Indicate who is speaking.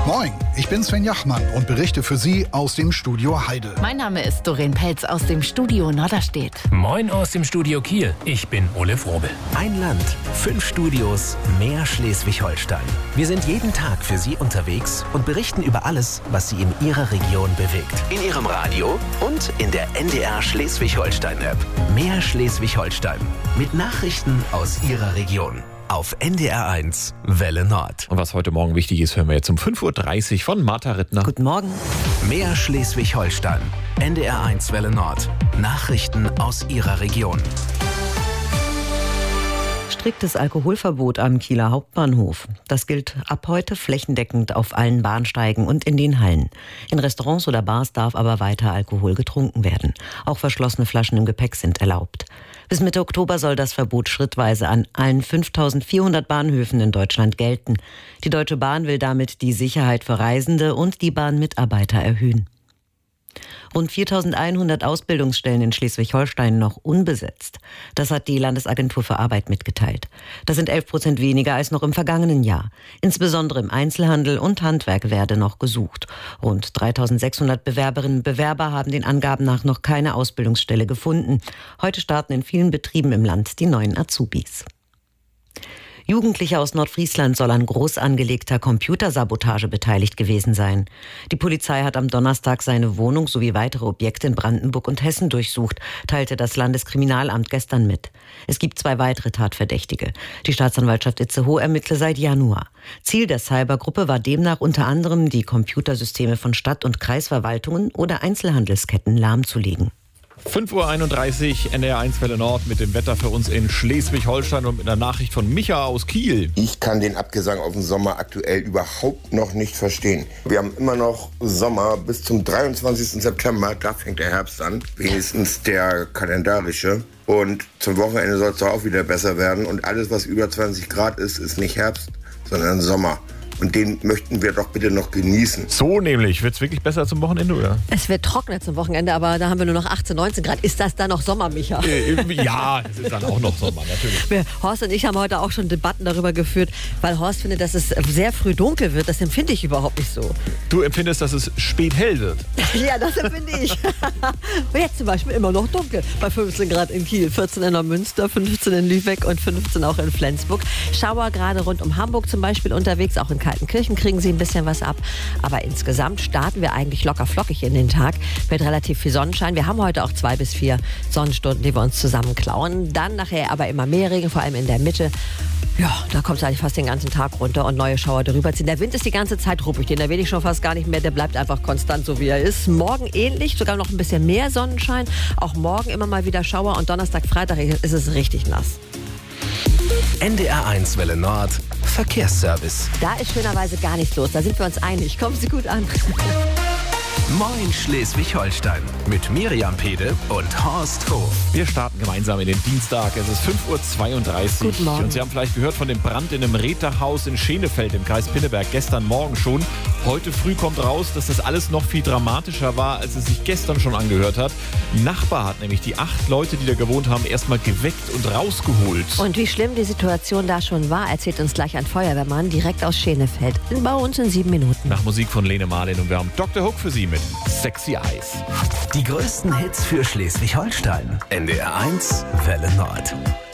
Speaker 1: Moin, ich bin Sven Jachmann und berichte für Sie aus dem Studio Heide.
Speaker 2: Mein Name ist Doreen Pelz aus dem Studio Norderstedt.
Speaker 3: Moin aus dem Studio Kiel. Ich bin Ole Frobel.
Speaker 4: Ein Land, 5 Studios, mehr Schleswig-Holstein. Wir sind jeden Tag für Sie unterwegs und berichten über alles, was Sie in Ihrer Region bewegt. In Ihrem Radio und in der NDR Schleswig-Holstein-App. Mehr Schleswig-Holstein. Mit Nachrichten aus Ihrer Region. Auf NDR1 Welle Nord.
Speaker 5: Und was heute Morgen wichtig ist, hören wir jetzt um 5.30 Uhr von Martha Rittner.
Speaker 2: Guten Morgen.
Speaker 4: Mehr Schleswig-Holstein. NDR1 Welle Nord. Nachrichten aus Ihrer Region.
Speaker 6: Striktes Alkoholverbot am Kieler Hauptbahnhof. Das gilt ab heute flächendeckend auf allen Bahnsteigen und in den Hallen. In Restaurants oder Bars darf aber weiter Alkohol getrunken werden. Auch verschlossene Flaschen im Gepäck sind erlaubt. Bis Mitte Oktober soll das Verbot schrittweise an allen 5.400 Bahnhöfen in Deutschland gelten. Die Deutsche Bahn will damit die Sicherheit für Reisende und die Bahnmitarbeiter erhöhen. Rund 4.100 Ausbildungsstellen in Schleswig-Holstein noch unbesetzt. Das hat die Landesagentur für Arbeit mitgeteilt. Das sind 11% weniger als noch im vergangenen Jahr. Insbesondere im Einzelhandel und Handwerk werde noch gesucht. Rund 3.600 Bewerberinnen und Bewerber haben den Angaben nach noch keine Ausbildungsstelle gefunden. Heute starten in vielen Betrieben im Land die neuen Azubis. Jugendliche aus Nordfriesland soll an groß angelegter Computersabotage beteiligt gewesen sein. Die Polizei hat am Donnerstag seine Wohnung sowie weitere Objekte in Brandenburg und Hessen durchsucht, teilte das Landeskriminalamt gestern mit. Es gibt 2 weitere Tatverdächtige. Die Staatsanwaltschaft Itzehoe ermittle seit Januar. Ziel der Cybergruppe war demnach unter anderem, die Computersysteme von Stadt- und Kreisverwaltungen oder Einzelhandelsketten lahmzulegen.
Speaker 5: 5.31 Uhr, NDR1 Welle Nord mit dem Wetter für uns in Schleswig-Holstein und mit einer Nachricht von Micha aus Kiel.
Speaker 7: Ich kann den Abgesang auf den Sommer aktuell überhaupt noch nicht verstehen. Wir haben immer noch Sommer bis zum 23. September, da fängt der Herbst an, wenigstens der kalendarische. Und zum Wochenende soll es doch auch wieder besser werden. Und alles, was über 20 Grad ist, ist nicht Herbst, sondern Sommer. Und den möchten wir doch bitte noch genießen.
Speaker 5: So nämlich. Wird es wirklich besser zum Wochenende, oder?
Speaker 8: Es wird trockener zum Wochenende, aber da haben wir nur noch 18, 19 Grad. Ist das dann noch Sommer, Micha?
Speaker 5: Ja, es ist dann auch noch Sommer, natürlich.
Speaker 8: Horst und ich haben heute auch schon Debatten darüber geführt, weil Horst findet, dass es sehr früh dunkel wird. Das empfinde ich überhaupt nicht so.
Speaker 5: Du empfindest, dass es spät hell wird?
Speaker 8: Ja, das empfinde ich. Und jetzt zum Beispiel immer noch dunkel. Bei 15 Grad in Kiel, 14 in Neumünster, 15 in Lübeck und 15 auch in Flensburg. Schauer gerade rund um Hamburg zum Beispiel unterwegs, auch in Kaltenkirchen kriegen sie ein bisschen was ab. Aber insgesamt starten wir eigentlich locker flockig in den Tag mit relativ viel Sonnenschein. Wir haben heute auch 2 bis 4 Sonnenstunden, die wir uns zusammenklauen. Dann nachher aber immer mehr Regen, vor allem in der Mitte. Ja, da kommt es eigentlich fast den ganzen Tag runter und neue Schauer darüber ziehen. Der Wind ist die ganze Zeit ruppig, den erwähne ich schon fast gar nicht mehr. Der bleibt einfach konstant so, wie er ist. Morgen ähnlich, sogar noch ein bisschen mehr Sonnenschein. Auch morgen immer mal wieder Schauer und Donnerstag, Freitag ist es richtig nass.
Speaker 4: NDR1 Welle Nord. Verkehrsservice.
Speaker 8: Da ist schönerweise gar nichts los, da sind wir uns einig. Kommen Sie gut an.
Speaker 4: Moin Schleswig-Holstein. Mit Miriam Pede und Horst Hof.
Speaker 5: Wir starten gemeinsam in den Dienstag. Es ist 5.32 Uhr.
Speaker 8: Guten Morgen.
Speaker 5: Und Sie haben vielleicht gehört von dem Brand in einem Reetdachhaus in Schenefeld im Kreis Pinneberg gestern Morgen schon. Heute früh kommt raus, dass das alles noch viel dramatischer war, als es sich gestern schon angehört hat. Ein Nachbar hat nämlich die 8 Leute, die da gewohnt haben, erstmal geweckt und rausgeholt.
Speaker 8: Und wie schlimm die Situation da schon war, erzählt uns gleich ein Feuerwehrmann direkt aus Schenefeld. Bei uns in 7 Minuten.
Speaker 5: Nach Musik von Lene Marlin und wir haben Dr. Hook für Sie mit Sexy Eyes.
Speaker 4: Die größten Hits für Schleswig-Holstein. NDR1 Welle Nord.